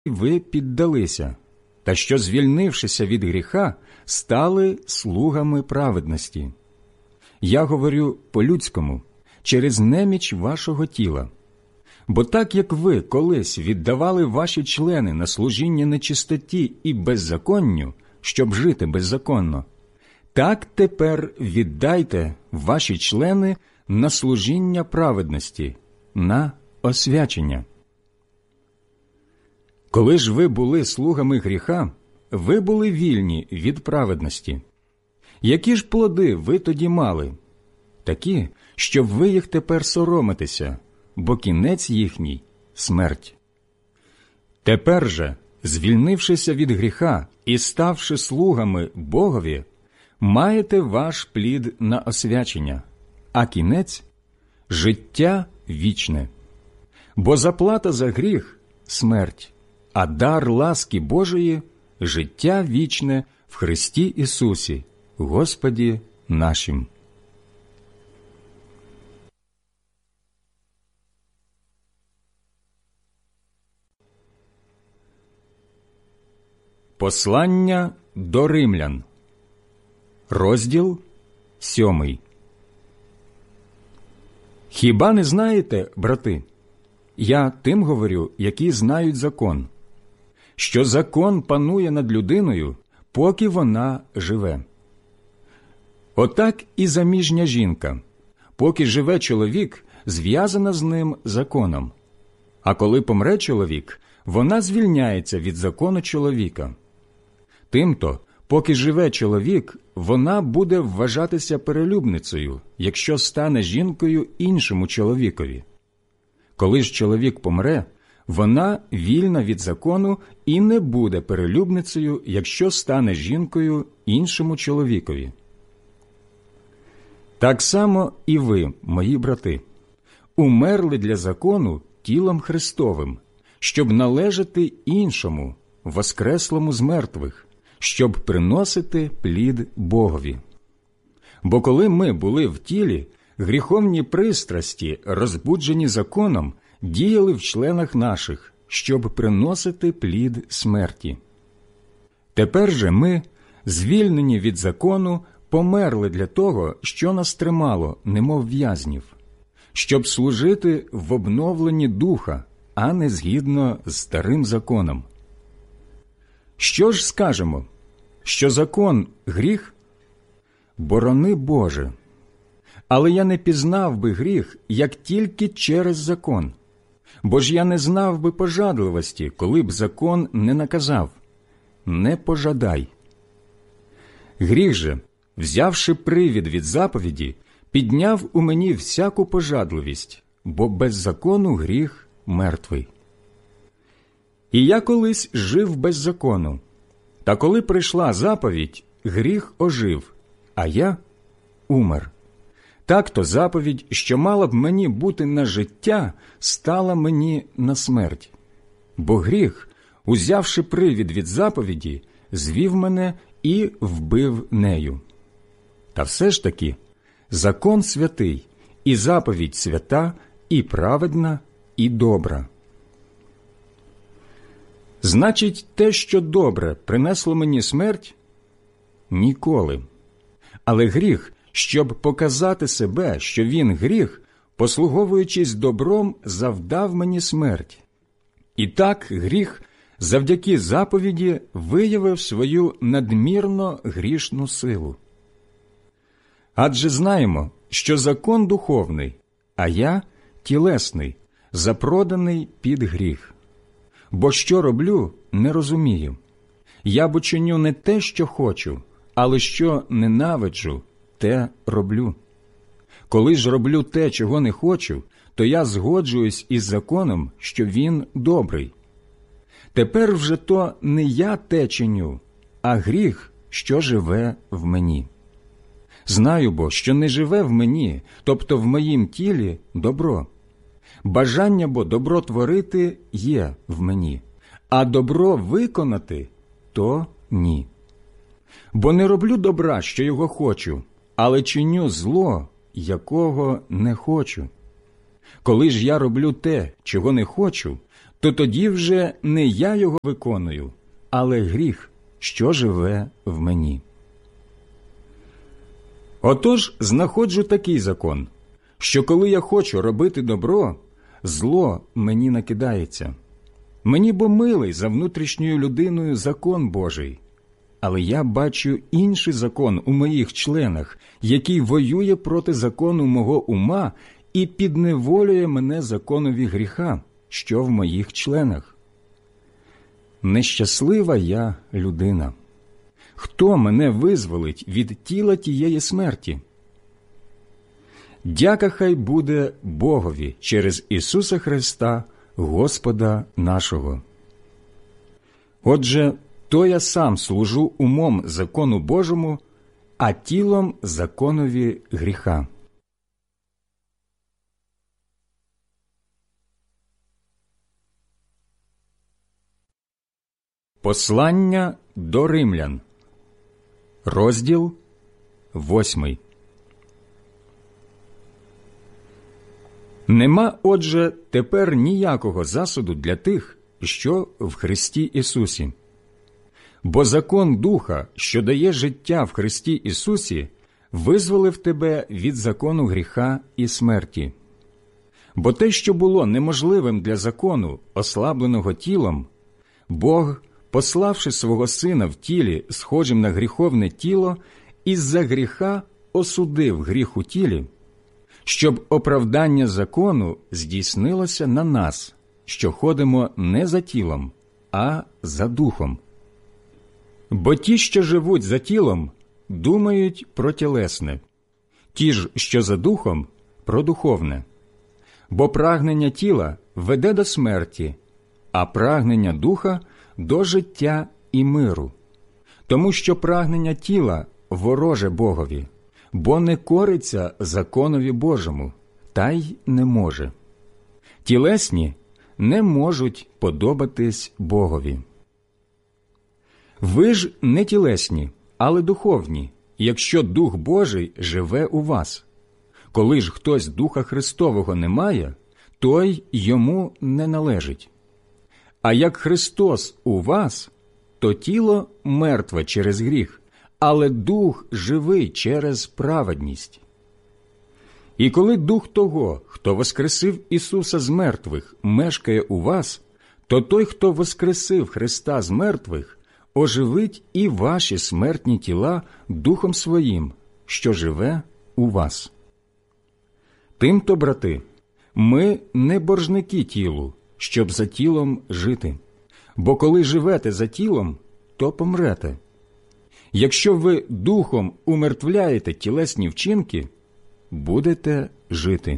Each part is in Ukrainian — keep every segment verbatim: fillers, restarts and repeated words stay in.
ви піддалися, та що, звільнившися від гріха, стали слугами праведності. Я говорю по-людському, через неміч вашого тіла. Бо так, як ви колись віддавали ваші члени на служіння нечистоті і беззаконню, щоб жити беззаконно, так тепер віддайте ваші члени на служіння праведності, на освячення. Коли ж ви були слугами гріха, ви були вільні від праведності. Які ж плоди ви тоді мали? Такі, щоб ви їх тепер соромитеся, бо кінець їхній – смерть. Тепер же, звільнившися від гріха і ставши слугами Богові, маєте ваш плід на освячення, а кінець – життя вічне. Бо заплата за гріх – смерть, а дар ласки Божої – життя вічне в Христі Ісусі, Господі нашим. Послання до римлян, розділ сьомий. Хіба не знаєте, брати, я тим говорю, які знають закон, що закон панує над людиною, поки вона живе. Отак і заміжня жінка, поки живе чоловік, зв'язана з ним законом. А коли помре чоловік, вона звільняється від закону чоловіка. Тимто, поки живе чоловік, вона буде вважатися перелюбницею, якщо стане жінкою іншому чоловікові. Коли ж чоловік помре, вона вільна від закону і не буде перелюбницею, якщо стане жінкою іншому чоловікові. Так само і ви, мої брати, умерли для закону тілом Христовим, щоб належати іншому, воскреслому з мертвих, щоб приносити плід Богові. Бо коли ми були в тілі, гріховні пристрасті, розбуджені законом, діяли в членах наших, щоб приносити плід смерті. Тепер же ми, звільнені від закону, померли для того, що нас тримало, немов в'язнів, щоб служити в обновленні духа, а не згідно з старим законом. Що ж скажемо? Що закон – гріх? Борони Боже! Але я не пізнав би гріх, як тільки через закон. Бо ж я не знав би пожадливості, коли б закон не наказав – не пожадай. Гріх же, взявши привід від заповіді, підняв у мені всяку пожадливість, бо без закону гріх мертвий. І я колись жив без закону, та коли прийшла заповідь, гріх ожив, а я умер. Так-то заповідь, що мала б мені бути на життя, стала мені на смерть. Бо гріх, узявши привід від заповіді, звів мене і вбив нею. Та все ж таки, закон святий, і заповідь свята, і праведна, і добра. Значить, те, що добре, принесло мені смерть? Ніколи. Але гріх, щоб показати себе, що він гріх, послуговуючись добром, завдав мені смерть. І так гріх, завдяки заповіді, виявив свою надмірно грішну силу. Адже знаємо, що закон духовний, а я тілесний, запроданий під гріх. Бо що роблю, не розумію. Я бо чиню не те, що хочу, але що ненавиджу, те роблю. Коли ж роблю те, чого не хочу, то я згоджуюсь із законом, що він добрий. Тепер вже то не я те чиню, а гріх, що живе в мені. Знаю бо, що не живе в мені, тобто в моїм тілі, добро. Бажання бо добро творити є в мені, а добро виконати – то ні. Бо не роблю добра, що його хочу, але чиню зло, якого не хочу. Коли ж я роблю те, чого не хочу, то тоді вже не я його виконую, але гріх, що живе в мені. Отож, знаходжу такий закон, що коли я хочу робити добро, зло мені накидається. Мені бо милий за внутрішньою людиною закон Божий, але я бачу інший закон у моїх членах, який воює проти закону мого ума і підневолює мене законові гріха, що в моїх членах. Нещаслива я людина. Хто мене визволить від тіла тієї смерті? Дяка хай буде Богові через Ісуса Христа, Господа нашого. Отже, то я сам служу умом закону Божому, а тілом законові гріха. Послання до римлян. Розділ восьмий. Нема, отже, тепер ніякого засуду для тих, що в Христі Ісусі. Бо закон Духа, що дає життя в Христі Ісусі, визволив тебе від закону гріха і смерті. Бо те, що було неможливим для закону, ослабленого тілом, Бог, пославши свого Сина в тілі, схожим на гріховне тіло, із-за гріха осудив гріх у тілі, щоб оправдання закону здійснилося на нас, що ходимо не за тілом, а за духом. Бо ті, що живуть за тілом, думають про тілесне, ті ж, що за духом, про духовне. Бо прагнення тіла веде до смерті, а прагнення духа – до життя і миру. Тому що прагнення тіла вороже Богові, бо не кориться законові Божому, та й не може. Тілесні не можуть подобатись Богові. Ви ж не тілесні, але духовні, якщо Дух Божий живе у вас. Коли ж хтось Духа Христового не має, той йому не належить. А як Христос у вас, то тіло мертве через гріх, але Дух живий через праведність. І коли Дух того, хто воскресив Ісуса з мертвих, мешкає у вас, то той, хто воскресив Христа з мертвих, оживить і ваші смертні тіла Духом Своїм, що живе у вас. Тимто, брати, ми не боржники тілу, щоб за тілом жити. Бо коли живете за тілом, то помрете. Якщо ви духом умертвляєте тілесні вчинки, будете жити.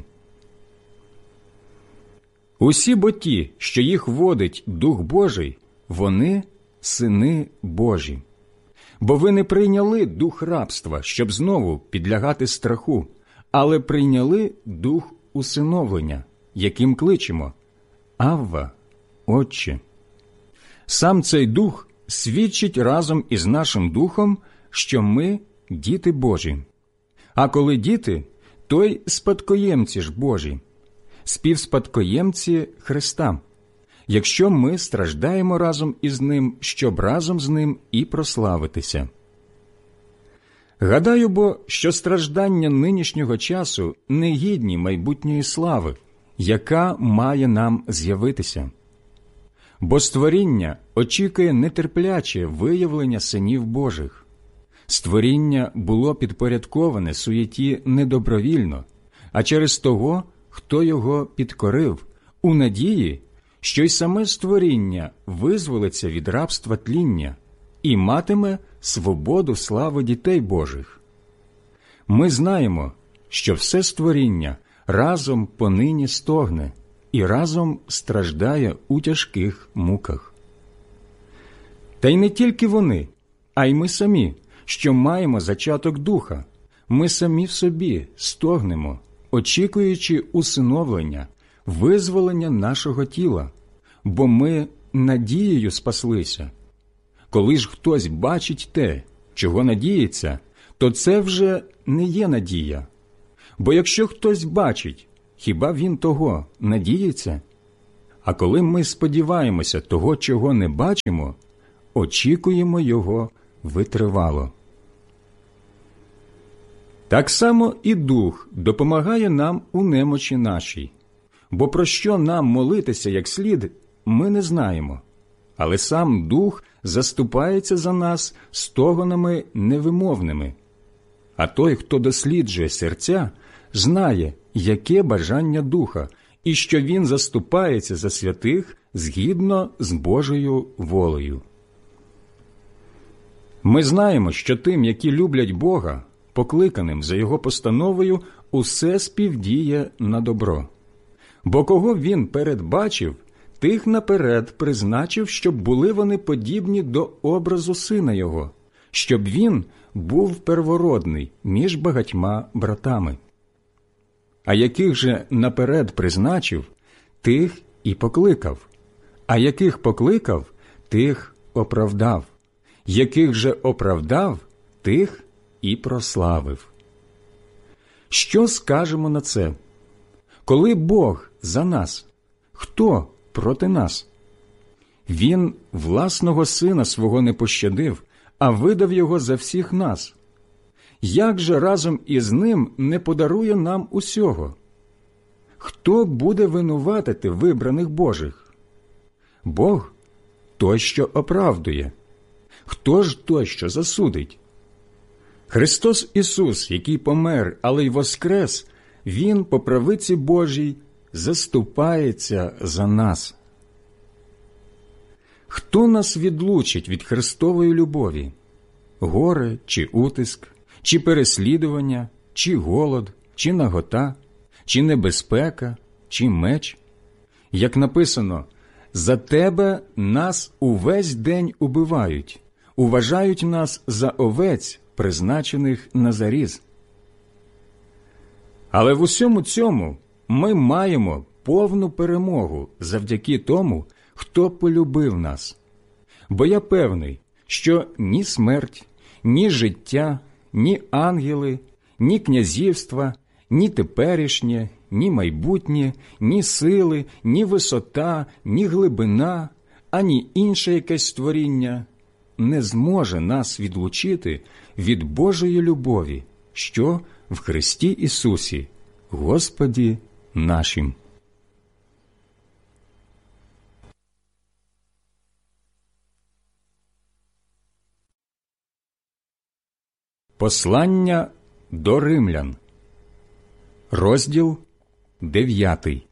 Усі бо ті, що їх водить Дух Божий, вони – сини Божі. Бо ви не прийняли дух рабства, щоб знову підлягати страху, але прийняли дух усиновлення, яким кличемо: Авва, Отче. Сам цей дух свідчить разом із нашим духом, що ми – діти Божі. А коли діти, то й спадкоємці ж Божі, співспадкоємці Христа, якщо ми страждаємо разом із Ним, щоб разом з Ним і прославитися. Гадаю бо, що страждання нинішнього часу не гідні майбутньої слави, яка має нам з'явитися. Бо створіння очікує нетерпляче виявлення синів Божих. Створіння було підпорядковане суєті не добровільно, а через того, хто його підкорив, у надії, що й саме створіння визволиться від рабства тління і матиме свободу слави дітей Божих. Ми знаємо, що все створіння разом понині стогне і разом страждає у тяжких муках. Та й не тільки вони, а й ми самі, що маємо зачаток духа, ми самі в собі стогнемо, очікуючи усиновлення, визволення нашого тіла, бо ми надією спаслися. Коли ж хтось бачить те, чого надіється, то це вже не є надія. Бо якщо хтось бачить, хіба він того надіється? А коли ми сподіваємося того, чого не бачимо, очікуємо його витривало. Так само і Дух допомагає нам у немочі нашій, бо про що нам молитися як слід, ми не знаємо, але сам Дух заступається за нас стогонами невимовними. А той, хто досліджує серця, знає, яке бажання Духа, і що він заступається за святих згідно з Божою волею. Ми знаємо, що тим, які люблять Бога, покликаним за Його постановою, усе співдіє на добро. Бо кого Він передбачив, тих наперед призначив, щоб були вони подібні до образу Сина Його, щоб Він був первородний між багатьма братами. А яких же наперед призначив, тих і покликав, а яких покликав, тих оправдав, яких же оправдав, тих і прославив. Що скажемо на це? Коли Бог за нас, хто проти нас? Він власного Сина свого не пощадив, а видав Його за всіх нас. Як же разом із Ним не подарує нам усього? Хто буде винуватити вибраних Божих? Бог – той, що оправдує. Хто ж той, що засудить? Христос Ісус, який помер, але й воскрес, Він по правиці Божій заступається за нас. Хто нас відлучить від Христової любові? Горе чи утиск, чи переслідування, чи голод, чи нагота, чи небезпека, чи меч? Як написано, «За тебе нас увесь день убивають, уважають нас за овець, призначених на заріз». Але в усьому цьому ми маємо повну перемогу завдяки тому, хто полюбив нас. Бо я певний, що ні смерть, ні життя, ні ангели, ні князівства, ні теперішнє, ні майбутнє, ні сили, ні висота, ні глибина, ані інше якесь створіння не зможе нас відлучити від Божої любові, що в Христі Ісусі, Господі нашим. Послання до римлян, розділ дев'ятий.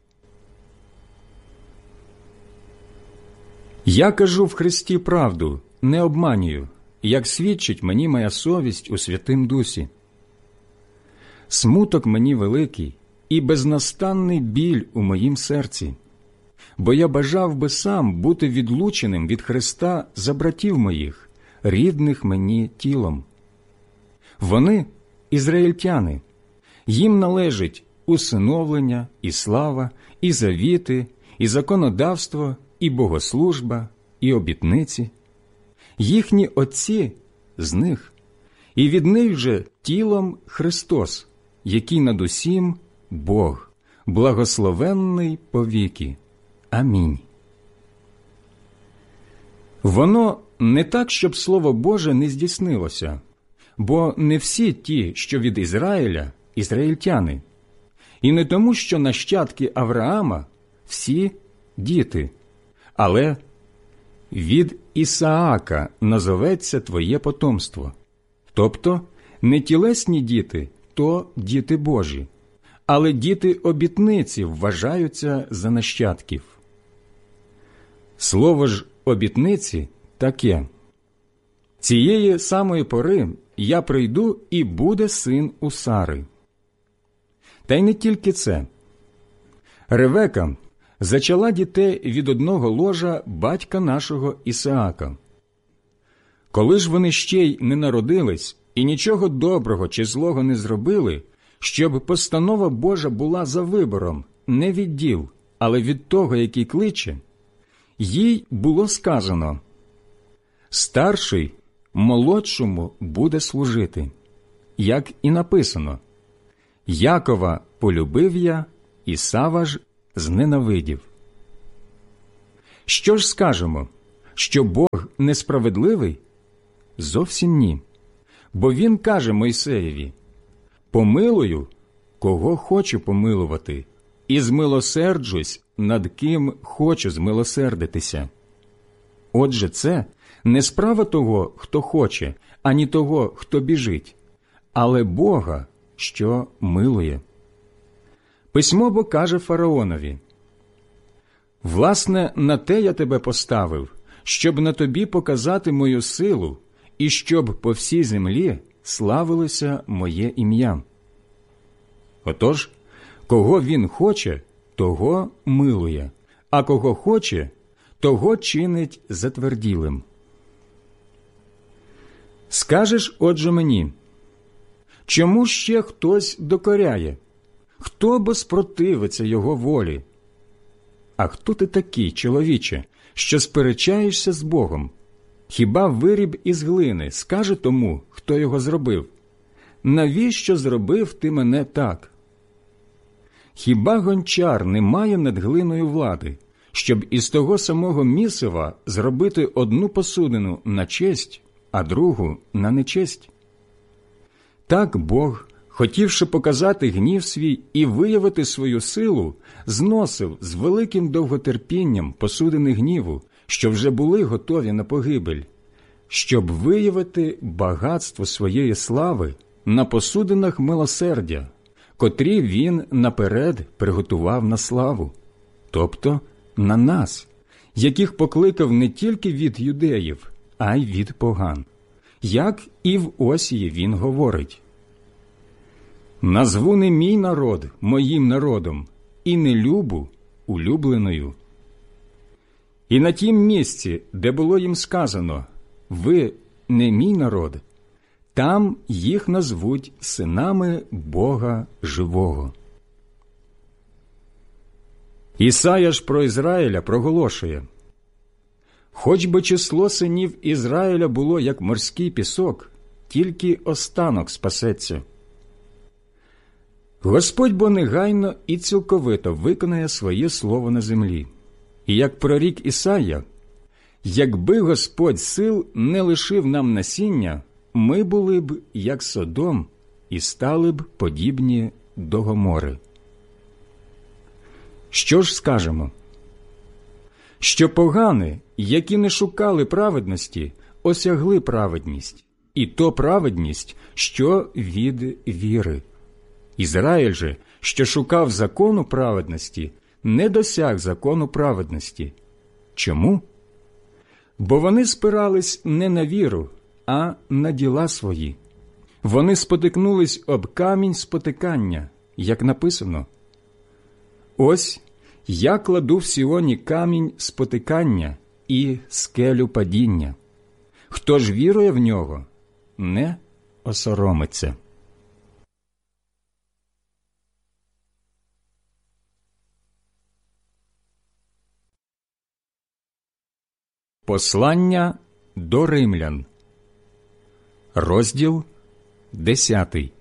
Я кажу в Христі правду, не обманюю, як свідчить мені моя совість у Святим Дусі. Смуток мені великий і безнастанний біль у моїм серці, бо я бажав би сам бути відлученим від Христа за братів моїх, рідних мені тілом. Вони – ізраїльтяни, їм належить усиновлення, і слава, і завіти, і законодавство, і богослужба, і обітниці. Їхні отці з них, і від них же тілом Христос, який над усім Бог, благословенний повіки. Амінь. Воно не так, щоб Слово Боже не здійснилося, бо не всі ті, що від Ізраїля, ізраїльтяни, і не тому, що нащадки Авраама всі діти, але від Ісаака назоветься твоє потомство. Тобто не тілесні діти, то діти Божі, але діти обітниці вважаються за нащадків. Слово ж обітниці таке: «Цієї самої пори я прийду, і буде син у Сари». Та й не тільки це. Ревека зачала дітей від одного ложа батька нашого Ісаака. Коли ж вони ще й не народились і нічого доброго чи злого не зробили, щоб постанова Божа була за вибором не від діл, але від того, який кличе, їй було сказано: «Старший молодшому буде служити», як і написано: «Якова полюбив я, Ісава ж зненавидів». Що ж скажемо? Що Бог несправедливий? Зовсім ні. Бо Він каже Мойсеєві: «Помилую, кого хочу помилувати, і змилосерджусь, над ким хочу змилосердитися». Отже, це не справа того, хто хоче, ані того, хто біжить, але Бога, що милує. Письмо бо каже фараонові: «Власне, на те я тебе поставив, щоб на тобі показати мою силу, і щоб по всій землі славилося моє ім'я». Отож, кого він хоче, того милує, а кого хоче, того чинить затверділим. Скажеш, отже, мені: чому ще хтось докоряє? Хто бо спротивиться його волі? А хто ти такий, чоловіче, що сперечаєшся з Богом? Хіба виріб із глини скаже тому, хто його зробив: навіщо зробив ти мене так? Хіба гончар не має над глиною влади, щоб із того самого місива зробити одну посудину на честь, а другу на нечесть? Так Бог, хотівши показати гнів свій і виявити свою силу, зносив з великим довготерпінням посудини гніву, що вже були готові на погибель, щоб виявити багатство своєї слави на посудинах милосердя, котрі він наперед приготував на славу, тобто на нас, яких покликав не тільки від юдеїв, а й від поган. Як і в Осії він говорить: «Назву не мій народ моїм народом, і не любу улюбленою». І на тім місці, де було їм сказано: «Ви не мій народ», там їх назвуть синами Бога живого. Ісая ж про Ізраїля проголошує: «Хоч би число синів Ізраїля було, як морський пісок, тільки останок спасеться». Господь бо негайно і цілковито виконає своє слово на землі. І як прорік Ісая: «Якби Господь сил не лишив нам насіння, ми були б, як Содом, і стали б подібні до Гомори». Що ж скажемо? Що погани, які не шукали праведності, осягли праведність, і то праведність, що від віри. Ізраїль же, що шукав закону праведності, не досяг закону праведності. Чому? Бо вони спирались не на віру, а на діла свої. Вони спотикнулись об камінь спотикання, як написано: «Ось я кладу в Сіоні камінь спотикання і скелю падіння. Хто ж вірує в нього, не осоромиться». Послання до римлян, розділ десятий.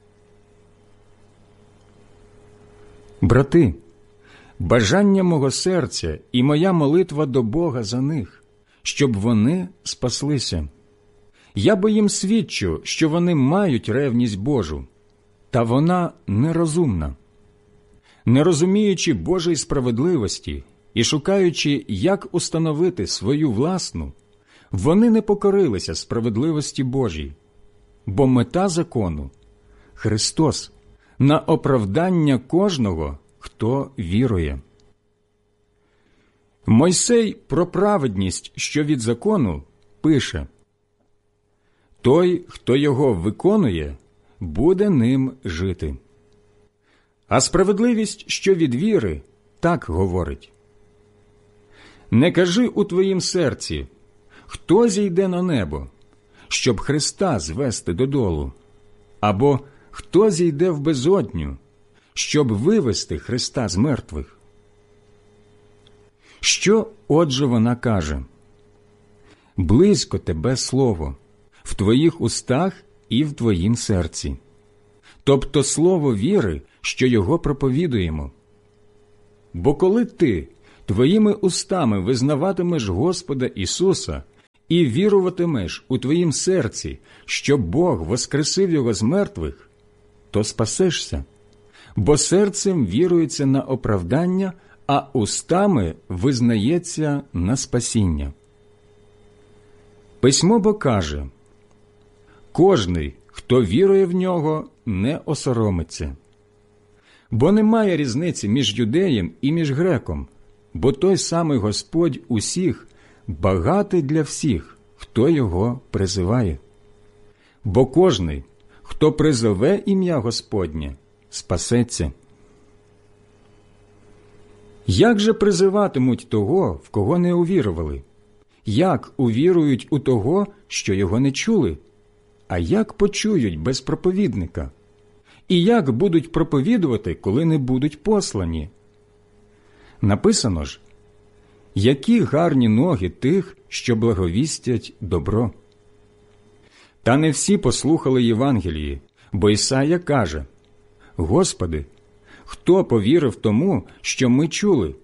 Брати, бажання мого серця і моя молитва до Бога за них, щоб вони спаслися. Я бо їм свідчу, що вони мають ревність Божу, та вона нерозумна. Не розуміючи Божої справедливості і шукаючи, як установити свою власну, вони не покорилися справедливості Божій. Бо мета закону – Христос, на оправдання кожного, хто вірує. Мойсей про праведність, що від закону, пише: «Той, хто його виконує, буде ним жити». А справедливість, що від віри, так говорить: «Не кажи у твоїм серці: хто зійде на небо, щоб Христа звести додолу, або хто зійде в безодню, щоб вивести Христа з мертвих». Що, отже, вона каже? «Близько тебе слово, в твоїх устах і в твоїм серці», тобто слово віри, що його проповідуємо. Бо коли ти твоїми устами визнаватимеш Господа Ісуса і віруватимеш у твоїм серці, що Бог воскресив Його з мертвих, то спасешся. Бо серцем вірується на оправдання, а устами визнається на спасіння. Письмо бо каже: «Кожний, хто вірує в Нього, не осоромиться». Бо немає різниці між юдеєм і між греком, бо той самий Господь усіх багатий для всіх, хто Його призиває. Бо кожний, хто призове ім'я Господнє, спасеться. Як же призиватимуть того, в кого не увірували? Як увірують у того, що його не чули? А як почують без проповідника? І як будуть проповідувати, коли не будуть послані? Написано ж: які гарні ноги тих, що благовістять добро. Та не всі послухали Євангелії, бо Ісая каже: «Господи, хто повірив тому, що ми чули?»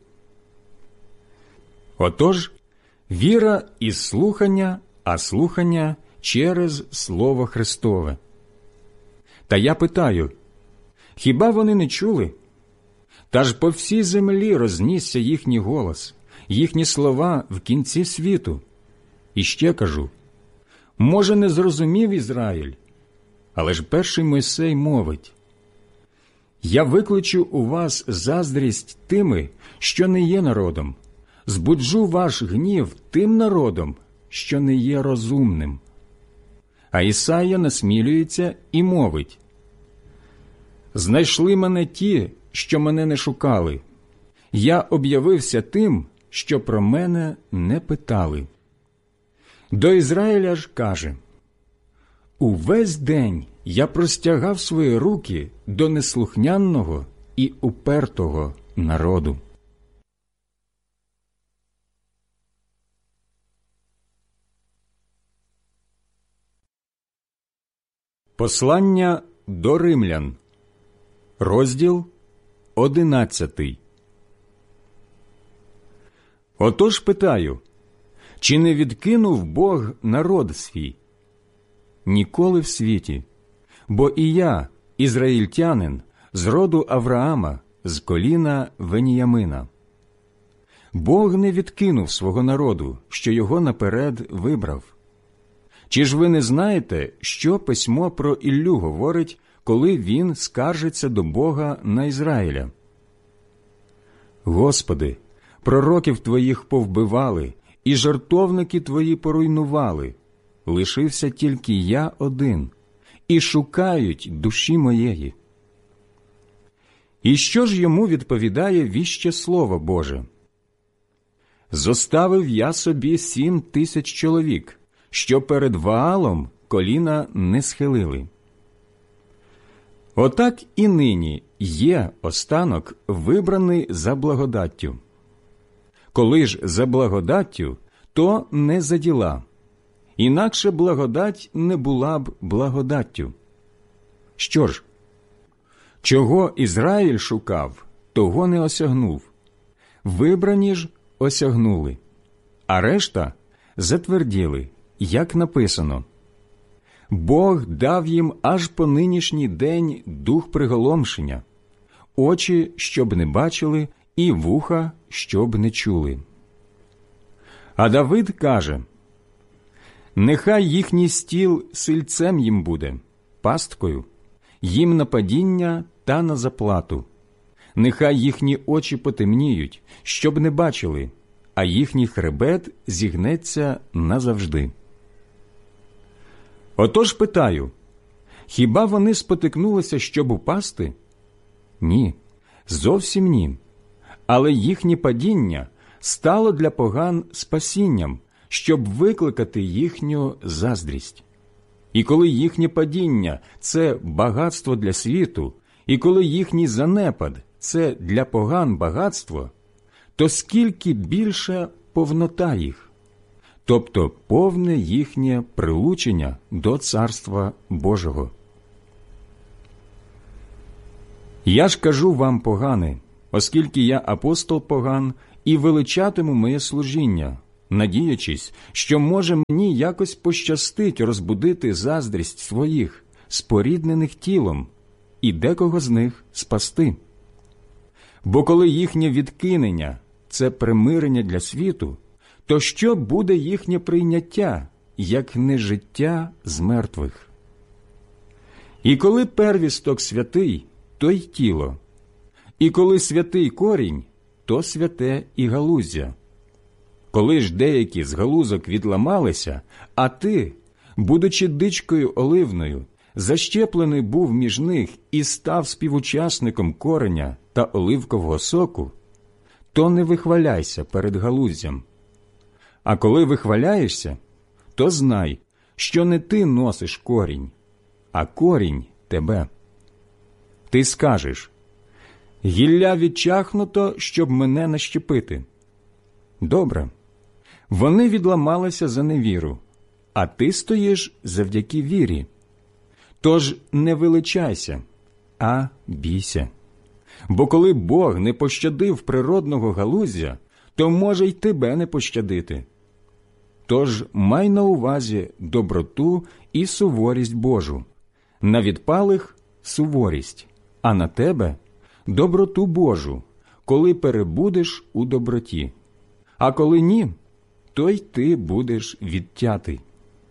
Отож, віра із слухання, а слухання через Слово Христове. Та я питаю: хіба вони не чули? Та ж по всій землі рознісся їхній голос, їхні слова в кінці світу. І ще кажу: може, не зрозумів Ізраїль? Але ж перший Мойсей мовить: «Я викличу у вас заздрість тими, що не є народом, збуджу ваш гнів тим народом, що не є розумним». А Ісая насмілюється і мовить: «Знайшли мене ті, що мене не шукали. Я об'явився тим, що про мене не питали». До Ізраїля ж каже: «Увесь день я простягав свої руки до неслухняного і упертого народу». Послання до римлян, розділ одинадцятий. Отож питаю, чи не відкинув Бог народ свій? Ніколи в світі. Бо і я, ізраїльтянин, з роду Авраама, з коліна Веніямина. Бог не відкинув свого народу, що його наперед вибрав. Чи ж ви не знаєте, що Письмо про Іллю говорить, коли він скаржиться до Бога на Ізраїля? «Господи, пророків Твоїх повбивали, і жертовники Твої поруйнували. Лишився тільки я один, і шукають душі моєї». І що ж йому відповідає віще Слово Боже? «Зоставив я собі сім тисяч чоловік, що перед Ваалом коліна не схилили». Отак і нині є останок, вибраний за благодаттю. Коли ж за благодаттю, то не за діла. Інакше благодать не була б благодаттю. Що ж? Чого Ізраїль шукав, того не осягнув. Вибрані ж осягнули, а решта затверділи, як написано: «Бог дав їм аж по нинішній день дух приголомшення, очі, щоб не бачили, і вуха, щоб не чули». А Давид каже: «Нехай їхній стіл сильцем їм буде, пасткою, їм на падіння та на заплату. Нехай їхні очі потемніють, щоб не бачили, а їхній хребет зігнеться назавжди». Отож питаю, хіба вони спотикнулися, щоб упасти? Ні, зовсім ні. Але їхнє падіння стало для поган спасінням, щоб викликати їхню заздрість. І коли їхнє падіння – це багатство для світу, і коли їхній занепад – це для поган багатство, то скільки більша повнота їх, тобто повне їхнє прилучення до Царства Божого. Я ж кажу вам, погани, оскільки я апостол поган і величатиму моє служіння, надіячись, що може мені якось пощастить розбудити заздрість своїх, споріднених тілом, і декого з них спасти. Бо коли їхнє відкинення – це примирення для світу, то що буде їхнє прийняття, як не життя з мертвих? І коли первісток святий, то й тіло, і коли святий корінь, то святе і галуздя. Коли ж деякі з галузок відламалися, а ти, будучи дичкою оливною, защеплений був між них і став співучасником кореня та оливкового соку, то не вихваляйся перед галуздям. А коли вихваляєшся, то знай, що не ти носиш корінь, а корінь тебе. Ти скажеш: гілля відчахнуто, щоб мене нащепити. Добре, вони відламалися за невіру, а ти стоїш завдяки вірі. Тож не величайся, а бійся. Бо коли Бог не пощадив природного галуздя, то може й тебе не пощадити. Тож май на увазі доброту і суворість Божу. На відпалих – суворість, а на тебе – доброту Божу, коли перебудеш у доброті. А коли ні, то й ти будеш відтятий.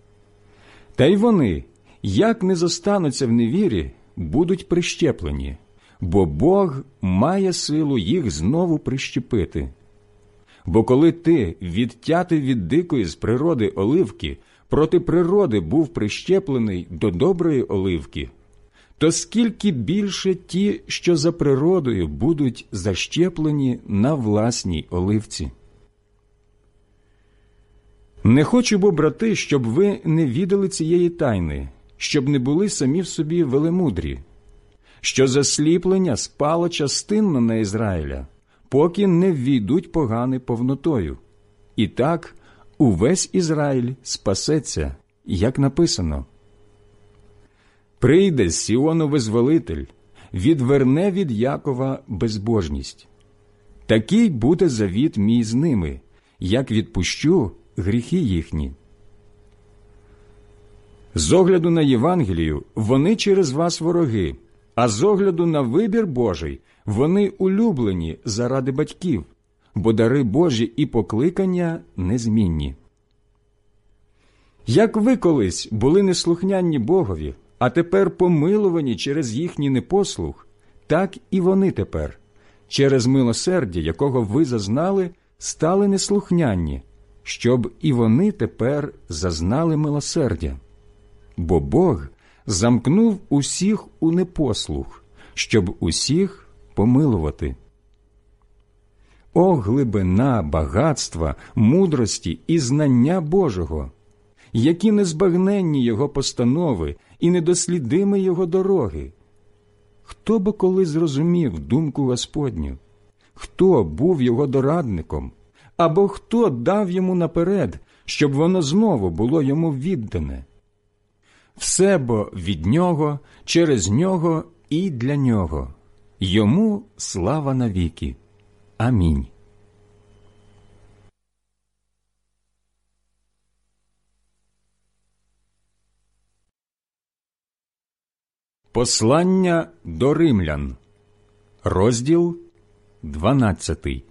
Та й вони, як не зостануться в невірі, будуть прищеплені, бо Бог має силу їх знову прищепити. Бо коли ти, відтятий від дикої з природи оливки, проти природи був прищеплений до доброї оливки, то скільки більше ті, що за природою, будуть защеплені на власній оливці. Не хочу, бо, брати, щоб ви не відали цієї тайни, щоб не були самі в собі велемудрі, що засліплення спало частинно на Ізраїля, поки не ввійдуть погани повнотою. І так увесь Ізраїль спасеться, як написано. Прийде з Сіону визволитель, відверне від Якова безбожність. Такий буде завіт мій з ними, як відпущу гріхи їхні. З огляду на Євангелію вони через вас вороги, а з огляду на вибір Божий вони улюблені заради батьків, бо дари Божі і покликання незмінні. Як ви колись були неслухняні Богові, а тепер помилувані через їхній непослух, так і вони тепер, через милосердя, якого ви зазнали, стали неслухняні, щоб і вони тепер зазнали милосердя. Бо Бог замкнув усіх у непослух, щоб усіх помилувати. О, глибина, багатства, мудрості і знання Божого! Які незбагненні Його постанови і недослідимі Його дороги! Хто би коли зрозумів думку Господню? Хто був Його дорадником? Або хто дав Йому наперед, щоб воно знову було Йому віддане? Все бо від Нього, через Нього і для Нього. Йому слава навіки. Амінь. Послання до римлян. Розділ дванадцятий.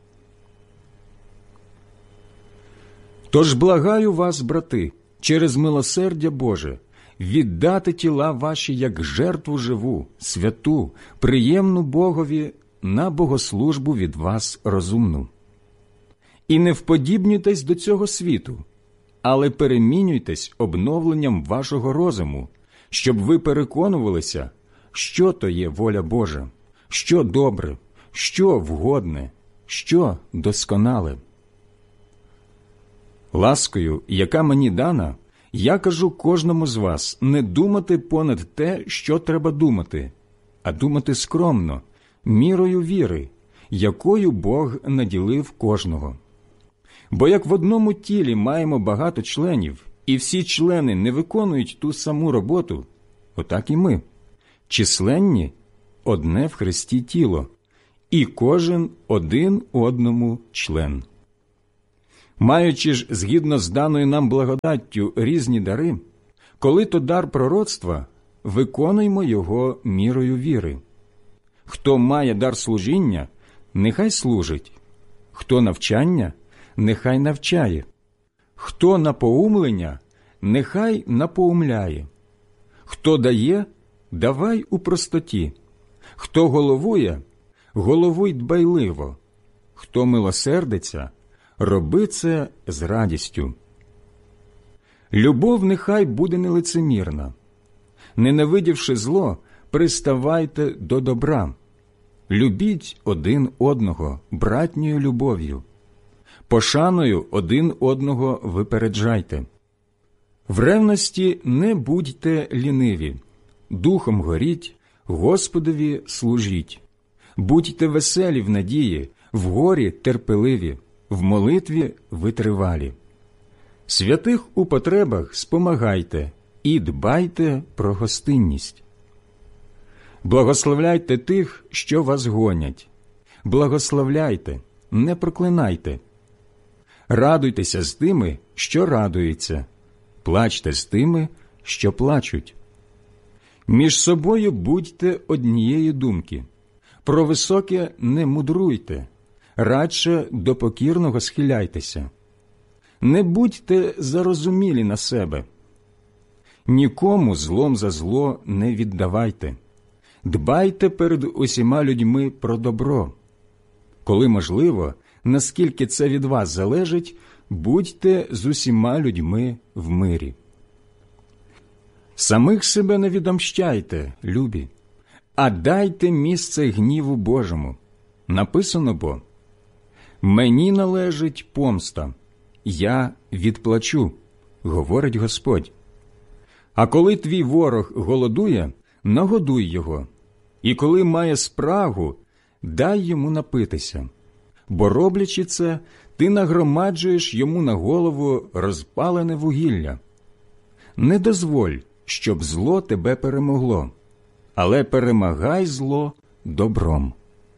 Тож благаю вас, брати, через милосердя Боже, віддати тіла ваші як жертву живу, святу, приємну Богові, на богослужбу від вас розумну. І не вподібнюйтесь до цього світу, але перемінюйтесь обновленням вашого розуму, щоб ви переконувалися, що то є воля Божа, що добре, що вгодне, що досконале. Ласкою, яка мені дана, я кажу кожному з вас не думати понад те, що треба думати, а думати скромно, мірою віри, якою Бог наділив кожного. Бо як в одному тілі маємо багато членів, і всі члени не виконують ту саму роботу, отак і ми, численні, одне в Христі тіло, і кожен один одному член. Маючи ж, згідно з даною нам благодаттю, різні дари, коли то дар пророцтва, виконуймо його мірою віри. Хто має дар служіння, нехай служить. Хто навчання, нехай навчає. Хто напоумлення, нехай напоумляє. Хто дає, давай у простоті. Хто головує, головуй дбайливо. Хто милосердиться, роби це з радістю. Любов нехай буде нелицемірна. Ненавидівши зло, приставайте до добра. Любіть один одного братньою любов'ю. Пошаною один одного випереджайте. В ревності не будьте ліниві, духом горіть, Господові служіть. Будьте веселі в надії, в горі терпеливі, в молитві витривалі. Святих у потребах спомагайте і дбайте про гостинність. Благословляйте тих, що вас гонять. Благословляйте, не проклинайте. Радуйтеся з тими, що радуються. Плачте з тими, що плачуть. Між собою будьте однієї думки. Про високе не мудруйте, радше до покірного схиляйтеся. Не будьте зарозумілі на себе. Нікому злом за зло не віддавайте. Дбайте перед усіма людьми про добро. Коли можливо, наскільки це від вас залежить, будьте з усіма людьми в мирі. Самих себе не відомщайте, любі, а дайте місце гніву Божому. Написано бо: «Мені належить помста, я відплачу, говорить Господь». А коли твій ворог голодує, нагодуй його, і коли має спрагу, дай йому напитися, бо, роблячи це, ти нагромаджуєш йому на голову розпалене вугілля. Не дозволь, щоб зло тебе перемогло, але перемагай зло добром.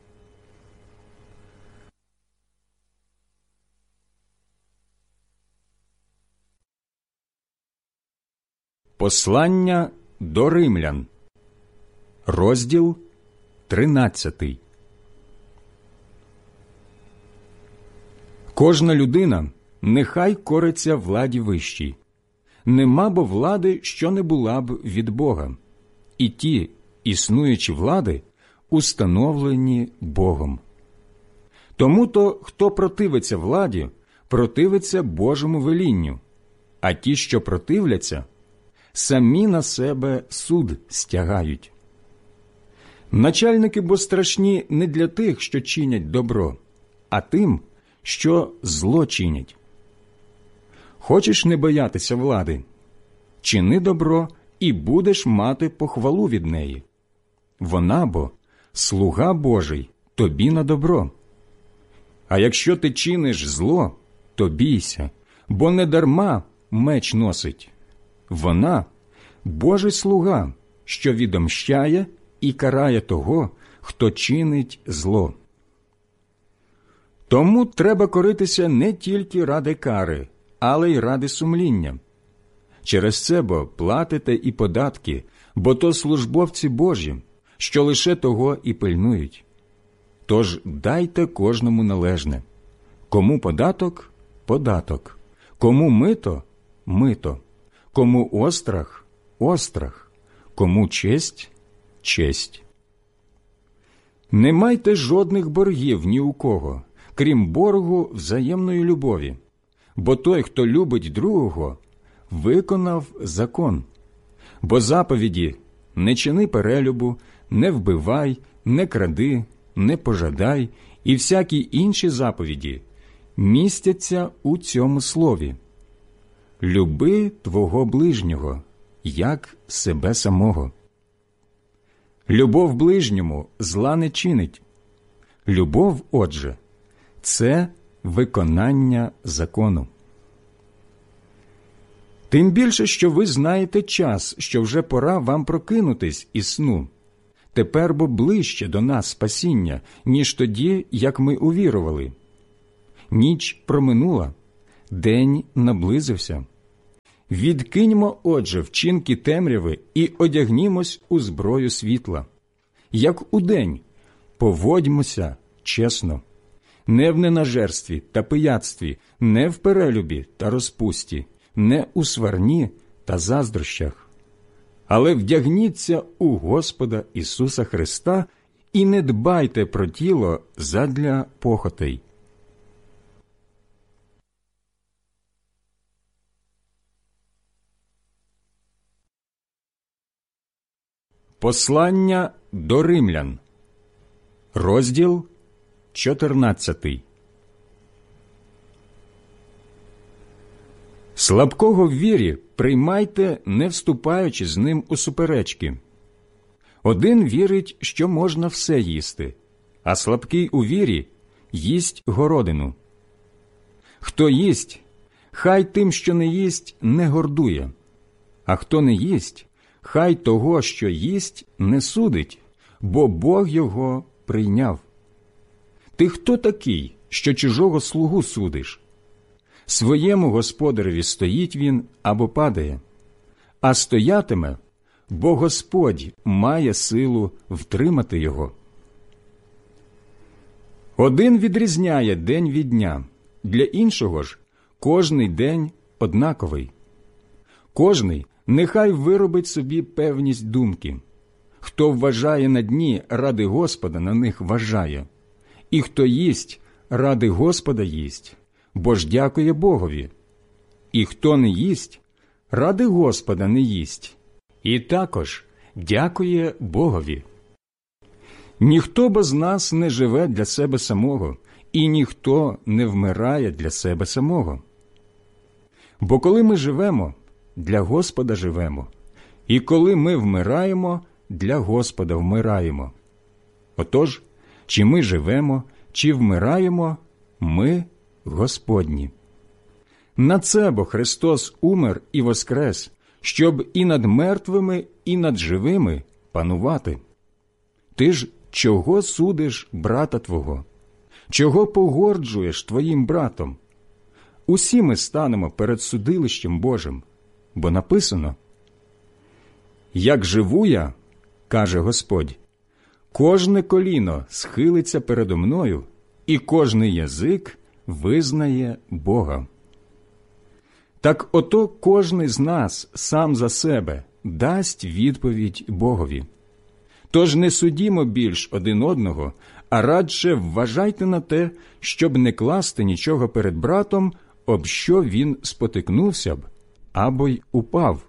Послання до римлян, розділ тринадцятий. Кожна людина нехай кориться владі вищій. Нема бо влади, що не була б від Бога, і ті, існуючі влади, установлені Богом. Тому-то, хто противиться владі, противиться Божому велінню, а ті, що противляться, самі на себе суд стягають. Начальники бо страшні не для тих, що чинять добро, а тим, що зло чинять. Хочеш не боятися влади? Чини добро, і будеш мати похвалу від неї. Вона бо слуга Божий тобі на добро. А якщо ти чиниш зло, то бійся, бо не дарма меч носить. Вона – Божий слуга, що відомщає і карає того, хто чинить зло. Тому треба коритися не тільки ради кари, але й ради сумління. Через це бо платите і податки, бо то службовці Божі, що лише того і пильнують. Тож дайте кожному належне. Кому податок – податок, кому мито – мито, кому острах – острах, кому честь – честь. Не майте жодних боргів ні у кого, крім боргу взаємної любові, бо той, хто любить другого, виконав закон. Бо заповіді «не чини перелюбу», «не вбивай», «не кради», «не пожадай» і всякі інші заповіді містяться у цьому слові: «Люби твого ближнього, як себе самого». Любов ближньому зла не чинить. Любов, отже, це виконання закону. Тим більше, що ви знаєте час, що вже пора вам прокинутись із сну. тепер бо ближче до нас спасіння, ніж тоді, як ми увірували. Ніч проминула, день наблизився. Відкиньмо, отже, вчинки темряви і одягнімось у зброю світла. Як удень, поводьмося чесно, не в ненажерстві та пияцтві, не в перелюбі та розпусті, не у сварні та заздрощах. Але вдягніться у Господа Ісуса Христа і не дбайте про тіло задля похотей. Послання до римлян, розділ чотирнадцятий. Слабкого в вірі приймайте, не вступаючи з ним у суперечки. Один вірить, що можна все їсти, а слабкий у вірі їсть городину. Хто їсть, хай тим, що не їсть, не гордує, а хто не їсть, хай того, що їсть, не судить, бо Бог його прийняв. Ти хто такий, що чужого слугу судиш? Своєму господареві стоїть він або падає, а стоятиме, бо Господь має силу втримати його. Один відрізняє день від дня, для іншого ж кожний день однаковий. Кожний нехай виробить собі певність думки. Хто вважає на дні, ради Господа на них вважає. І хто їсть, ради Господа їсть, бо ж дякує Богові. І хто не їсть, ради Господа не їсть, і також дякує Богові. Ніхто бо з нас не живе для себе самого, і ніхто не вмирає для себе самого. Бо коли ми живемо, для Господа живемо, і коли ми вмираємо, для Господа вмираємо. Отож, чи ми живемо, чи вмираємо, ми Господні. На це бо Христос умер і воскрес, щоб і над мертвими, і над живими панувати. Ти ж чого судиш брата твого? Чого погорджуєш твоїм братом? Усі ми станемо перед судилищем Божим, бо написано: «Як живу я, – каже Господь, – кожне коліно схилиться передо мною, і кожний язик визнає Бога». Так ото кожний з нас сам за себе дасть відповідь Богові. Тож не судімо більш один одного, а радше вважайте на те, щоб не класти нічого перед братом, об що він спотикнувся б, або й упав.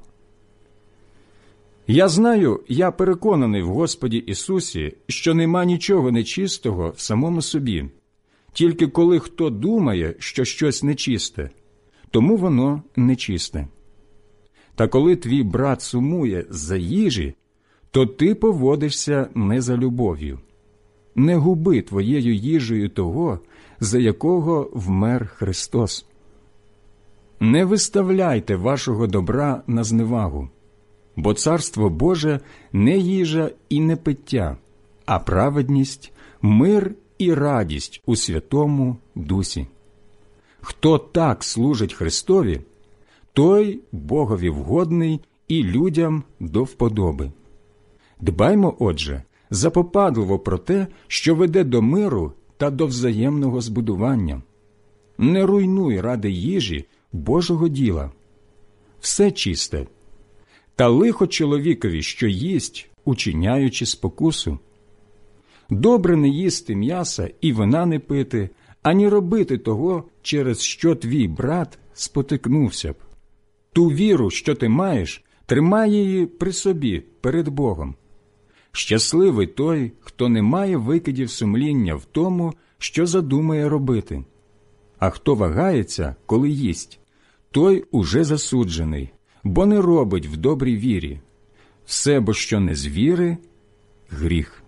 Я знаю, я переконаний в Господі Ісусі, що нема нічого нечистого в самому собі, тільки коли хто думає, що щось нечисте, тому воно нечисте. Та коли твій брат сумує за їжі, то ти поводишся не за любов'ю. Не губи твоєю їжею того, за якого вмер Христос. Не виставляйте вашого добра на зневагу, бо Царство Боже не їжа і не пиття, а праведність, мир і радість у Святому Дусі. Хто так служить Христові, той Богові вгодний і людям до вподоби. Дбаймо, отже, запопадливо про те, що веде до миру та до взаємного збудування. Не руйнуй ради їжі Божого діла. Все чисте. Та лихо чоловікові, що їсть, учиняючи спокусу. Добре не їсти м'яса і вина не пити, ані робити того, через що твій брат спотикнувся б. Ту віру, що ти маєш, тримай її при собі перед Богом. Щасливий той, хто не має викидів сумління в тому, що задумає робити. А хто вагається, коли їсть, той уже засуджений, бо не робить в добрій вірі. Все, бо що не з віри – гріх.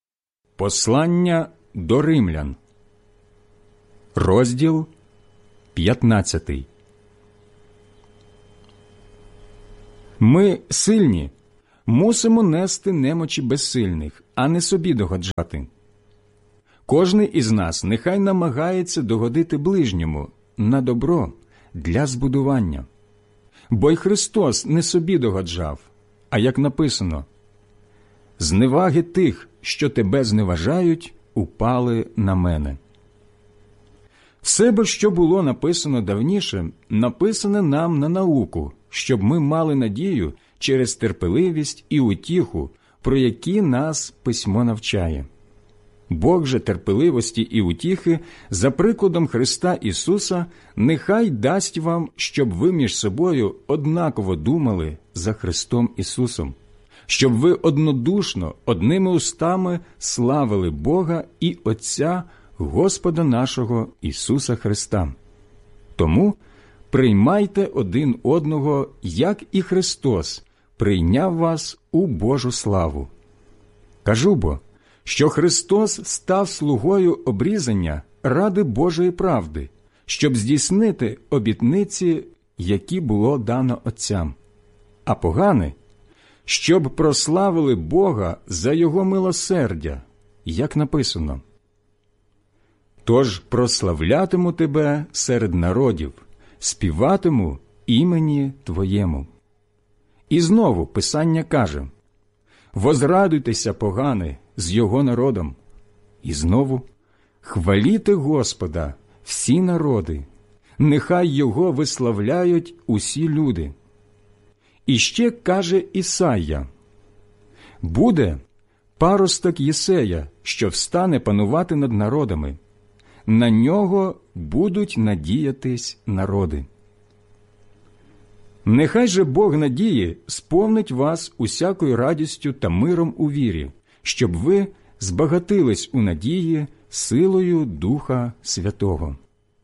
Послання до римлян, розділ п'ятнадцятий. Ми сильні, мусимо нести немочі безсильних, а не собі догоджати. Кожний із нас нехай намагається догодити ближньому на добро для збудування. Бо й Христос не собі догоджав, а як написано: «Зневаги тих, що тебе зневажають, упали на мене». Все бо, що було написано давніше, написане нам на науку, щоб ми мали надію через терпеливість і утіху, про які нас письмо навчає. Бог же терпеливості і утіхи за прикладом Христа Ісуса нехай дасть вам, щоб ви між собою однаково думали за Христом Ісусом, щоб ви однодушно, одними устами славили Бога і Отця Господа нашого Ісуса Христа. Тому приймайте один одного, як і Христос прийняв вас у Божу славу. Кажу бо, що Христос став слугою обрізання ради Божої правди, щоб здійснити обітниці, які було дано отцям, а погани, щоб прославили Бога за Його милосердя, як написано: «Тож прославлятиму тебе серед народів, співатиму імені Твоєму». І знову Писання каже: «Возрадуйтеся, погани, з Його народом». І знову: «Хваліте Господа, всі народи, нехай Його виславляють усі люди». І ще каже Ісайя: «Буде паросток Єсея, що встане панувати над народами. На нього будуть надіятись народи». Нехай же Бог надії сповнить вас усякою радістю та миром у вірі, щоб ви збагатились у надії силою Духа Святого.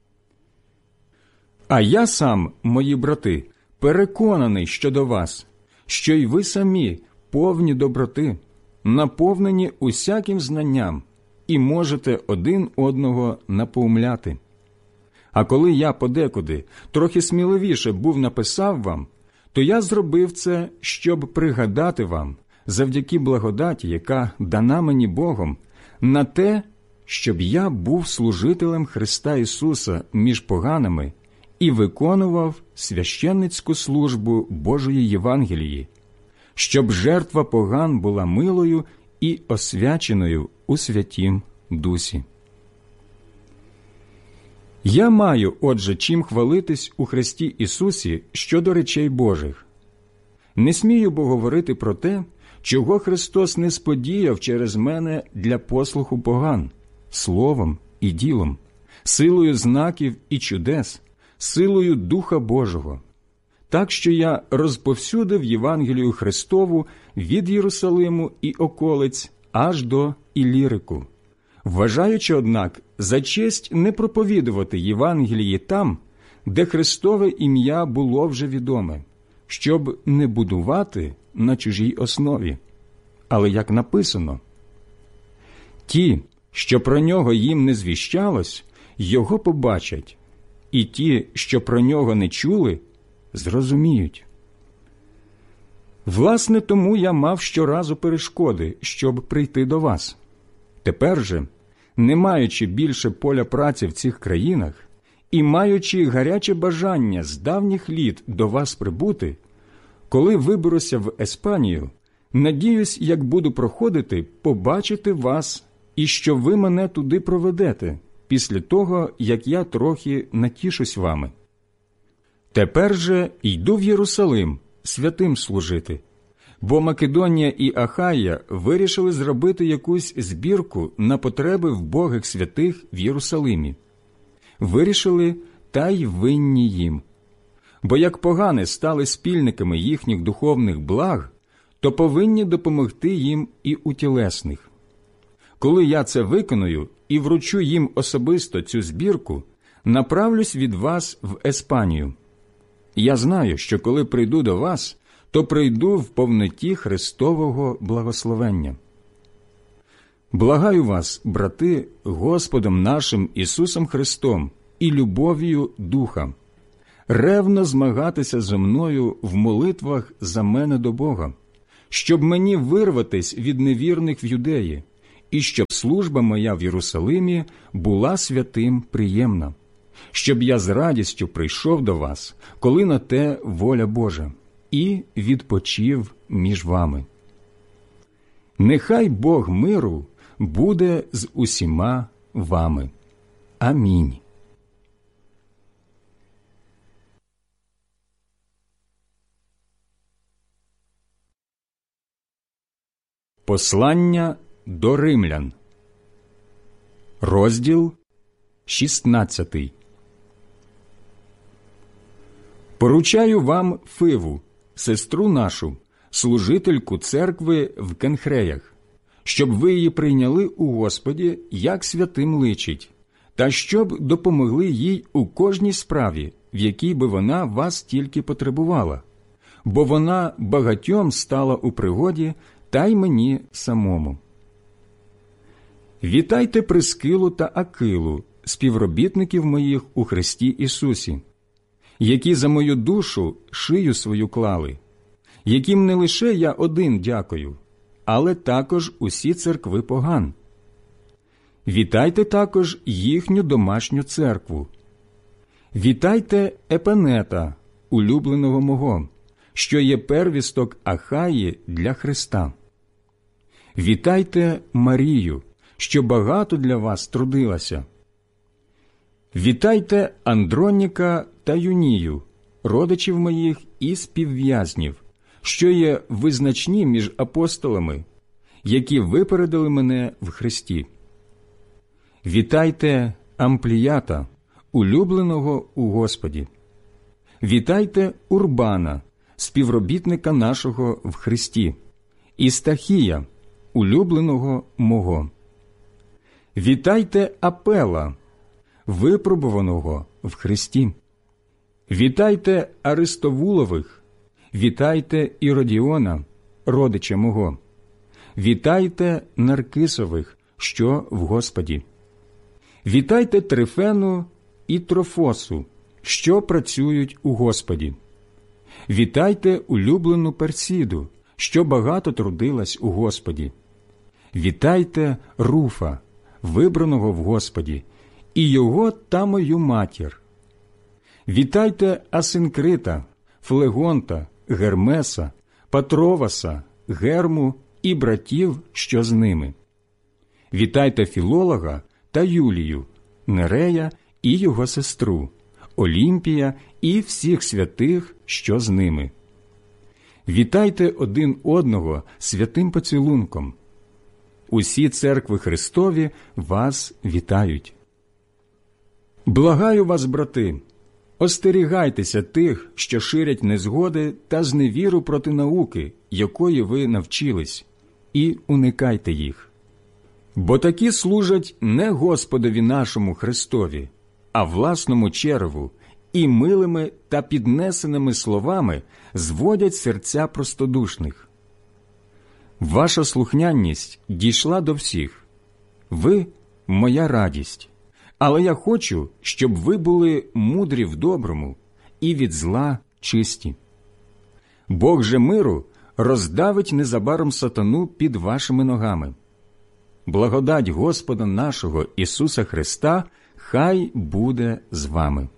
А я сам, мої брати, переконаний щодо вас, що й ви самі повні доброти, наповнені усяким знанням, і можете один одного напоумляти. А коли я подекуди трохи сміливіше був написав вам, то я зробив це, щоб пригадати вам, завдяки благодаті, яка дана мені Богом, на те, щоб я був служителем Христа Ісуса між поганими і виконував священницьку службу Божої Євангелії, щоб жертва поган була милою і освяченою у Святім Дусі. Я маю, отже, чим хвалитись у Христі Ісусі щодо речей Божих. Не смію бо говорити про те, чого Христос не сподіяв через мене для послуху поган, словом і ділом, силою знаків і чудес, силою Духа Божого. Так що я розповсюдив Євангелію Христову від Єрусалиму і околиць аж до Ілірику, вважаючи, однак, за честь не проповідувати Євангелії там, де Христове ім'я було вже відоме, щоб не будувати на чужій основі. Але як написано: «Ті, що про нього їм не звіщалось, його побачать, і ті, що про нього не чули, зрозуміють». Власне, тому я мав щоразу перешкоди, щоб прийти до вас. Тепер же, не маючи більше поля праці в цих країнах і маючи гаряче бажання з давніх літ до вас прибути, коли виберуся в Еспанію, надіюсь, як буду проходити, побачити вас і що ви мене туди проведете, після того, як я трохи натішусь вами. Тепер же йду в Єрусалим святим служити, бо Македонія і Ахая вирішили зробити якусь збірку на потреби вбогих святих в Єрусалимі. Вирішили, та й винні їм. Бо як погани стали спільниками їхніх духовних благ, то повинні допомогти їм і у тілесних. Коли я це виконую і вручу їм особисто цю збірку, направлюсь від вас в Еспанію. Я знаю, що коли прийду до вас, то прийду в повноті Христового благословення. Благаю вас, брати, Господом нашим Ісусом Христом і любов'ю духа, ревно змагатися зо мною в молитвах за мене до Бога, щоб мені вирватись від невірних в Юдеї, і щоб служба моя в Єрусалимі була святим приємна, щоб я з радістю прийшов до вас, коли на те воля Божа, і відпочив між вами. Нехай Бог миру буде з усіма вами. Амінь. Послання до римлян. Розділ шістнадцятий. Поручаю вам Фиву, сестру нашу, служительку церкви в Кенхреях, щоб ви її прийняли у Господі, як святим личить, та щоб допомогли їй у кожній справі, в якій би вона вас тільки потребувала, бо вона багатьом стала у пригоді, та й мені самому. Вітайте Прискилу та Акилу, співробітників моїх у Христі Ісусі, які за мою душу шию свою клали, яким не лише я один дякую, але також усі церкви поган. Вітайте також їхню домашню церкву. Вітайте Епенета, улюбленого мого, що є первісток Ахаї для Христа. Вітайте Марію, що багато для вас трудилася. Вітайте Андроніка та Юнію, родичів моїх і співв'язнів, що є визначні між апостолами, які випередили мене в Христі. Вітайте Ампліята, улюбленого у Господі. Вітайте Урбана, співробітника нашого в Христі, і Стахія, улюбленого мого. Вітайте Апела, випробуваного в Христі. Вітайте Аристовулових, вітайте Іродіона, родича мого. Вітайте Наркисових, що в Господі. Вітайте Трифену і Трофосу, що працюють у Господі. Вітайте улюблену Персіду, що багато трудилась у Господі. Вітайте Руфа, вибраного в Господі, і його та мою матір. Вітайте Асинкрита, Флегонта, Гермеса, Патроваса, Герму і братів, що з ними. Вітайте Філолога та Юлію, Нерея і його сестру, Олімпія і всіх святих, що з ними. Вітайте один одного святим поцілунком. Усі церкви Христові вас вітають. Благаю вас, брати, остерігайтеся тих, що ширять незгоди та зневіру проти науки, якої ви навчились, і уникайте їх. Бо такі служать не Господові нашому Христові, а власному череву, і милими та піднесеними словами зводять серця простодушних. Ваша слухняність дійшла до всіх. Ви – моя радість. Але я хочу, щоб ви були мудрі в доброму і від зла чисті. Бог же миру роздавить незабаром сатану під вашими ногами. Благодать Господа нашого Ісуса Христа хай буде з вами.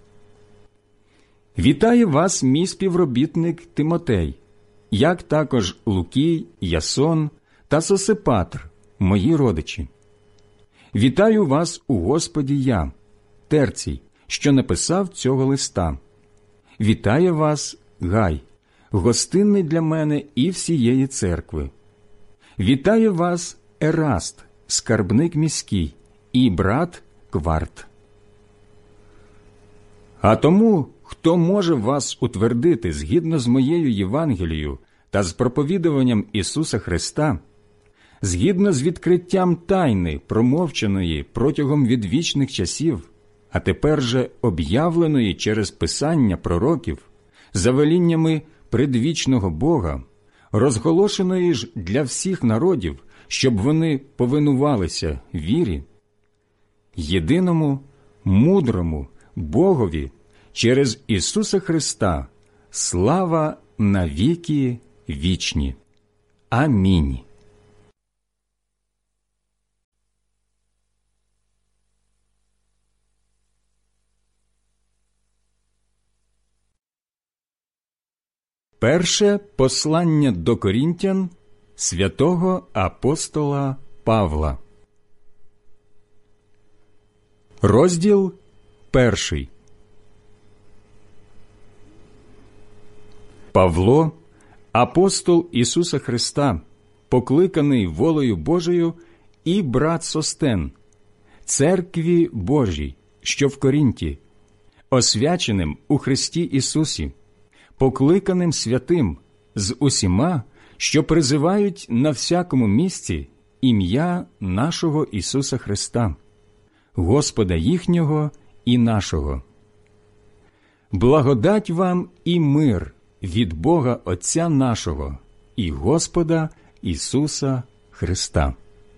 Вітає вас мій співробітник Тимотей, як також Лукій, Ясон та Сосипатр, мої родичі. Вітаю вас у Господі я, Терцій, що написав цього листа. Вітає вас Гай, гостинний для мене і всієї церкви. Вітає вас Ераст, скарбник міський, і брат Кварт. А тому, хто може вас утвердити згідно з моєю Євангелією та з проповідуванням Ісуса Христа, згідно з відкриттям тайни, промовчаної протягом відвічних часів, а тепер же об'явленої через писання пророків, за веліннями предвічного Бога, розголошеної ж для всіх народів, щоб вони повинувалися вірі, єдиному мудрому Богові через Ісуса Христа слава на віки вічні. Амінь. Перше послання до Корінтян святого апостола Павла. Розділ перший. Павло, апостол Ісуса Христа, покликаний волею Божою, і брат Состен, церкві Божій, що в Корінті, освяченим у Христі Ісусі, покликаним святим з усіма, що призивають на всякому місці ім'я нашого Ісуса Христа, Господа їхнього і нашого. Благодать вам і мир від Бога Отця нашого і Господа Ісуса Христа.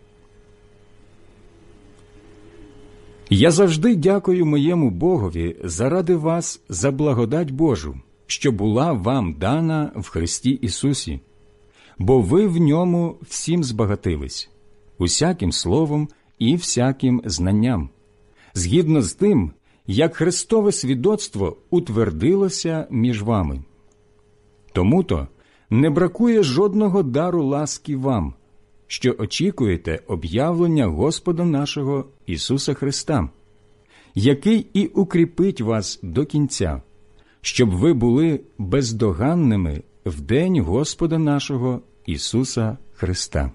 Я завжди дякую моєму Богові заради вас за благодать Божу, що була вам дана в Христі Ісусі, бо ви в ньому всім збагатились, усяким словом і всяким знанням, згідно з тим, як Христове свідоцтво утвердилося між вами. Тому-то не бракує жодного дару ласки вам, що очікуєте об'явлення Господа нашого Ісуса Христа, який і укріпить вас до кінця, щоб ви були бездоганними в день Господа нашого Ісуса Христа.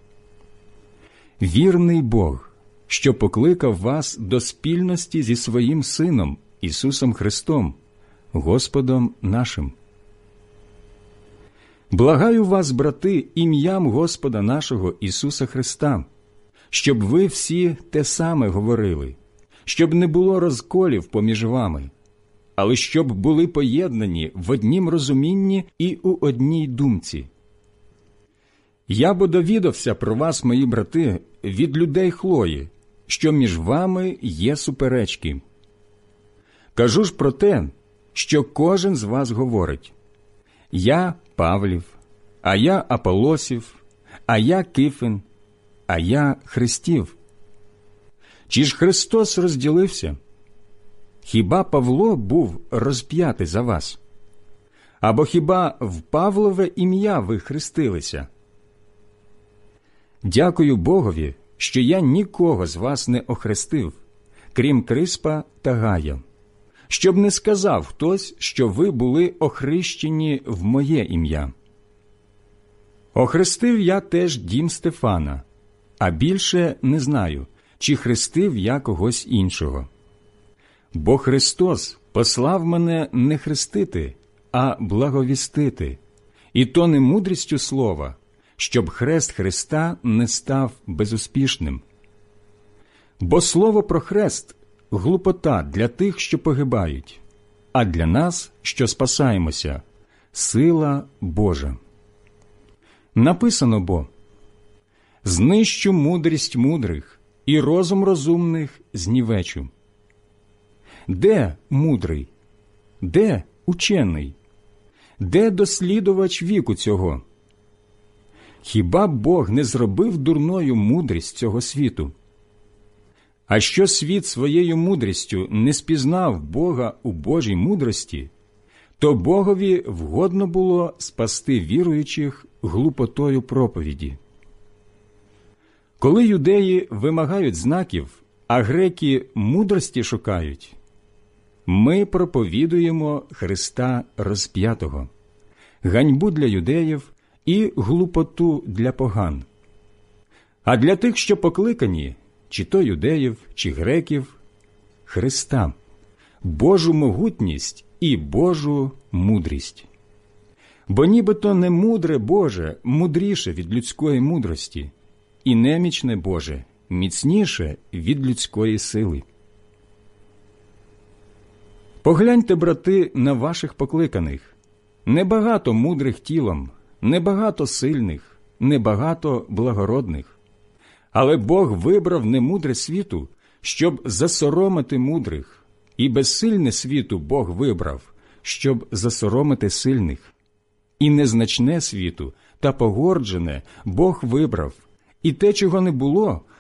Вірний Бог, що покликав вас до спільності зі Своїм Сином Ісусом Христом, Господом нашим. Благаю вас, брати, ім'ям Господа нашого Ісуса Христа, щоб ви всі те саме говорили, щоб не було розколів поміж вами, але щоб були поєднані в однім розумінні і у одній думці. Я бо довідався про вас, мої брати, від людей Хлої, що між вами є суперечки. Кажу ж про те, що кожен з вас говорить: я Павлів, а я Аполосів, а я Кифин, а я Христів. Чи ж Христос розділився? Хіба Павло був розп'ятий за вас? Або хіба в Павлове ім'я ви хрестилися? Дякую Богові, що я нікого з вас не охрестив, крім Криспа та Гая, щоб не сказав хтось, що ви були охрещені в моє ім'я. Охрестив я теж дім Стефана, а більше не знаю, чи хрестив я когось іншого. Бо Христос послав мене не хрестити, а благовістити, і то не мудрістю слова, щоб хрест Христа не став безуспішним. Бо слово про хрест – глупота для тих, що погибають, а для нас, що спасаємося, сила Божа. Написано бо: «Знищу мудрість мудрих, і розум розумних знівечу». Де мудрий? Де учений? Де дослідувач віку цього? Хіба Бог не зробив дурною мудрість цього світу? А що світ своєю мудрістю не спізнав Бога у Божій мудрості, то Богові вгодно було спасти віруючих глупотою проповіді. Коли юдеї вимагають знаків, а греки мудрості шукають, ми проповідуємо Христа розп'ятого, ганьбу для юдеїв і глупоту для поган. А для тих, що покликані, чи то юдеїв, чи греків, Христа, Божу могутність і Божу мудрість. Бо нібито не мудре Боже мудріше від людської мудрості, і немічне Боже міцніше від людської сили. Погляньте, брати, на ваших покликаних. Небагато мудрих тілом, небагато сильних, небагато благородних. Але Бог вибрав немудре світу, щоб засоромити мудрих, і безсильне світу Бог вибрав, щоб засоромити сильних. І незначне світу та погорджене Бог вибрав, і те, чого не було,